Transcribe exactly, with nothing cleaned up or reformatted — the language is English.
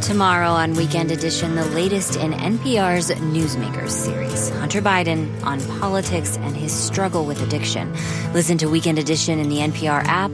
Tomorrow on Weekend Edition, the latest in N P R's Newsmakers series, Hunter Biden on politics and his struggle with addiction. Listen to Weekend Edition in the N P R app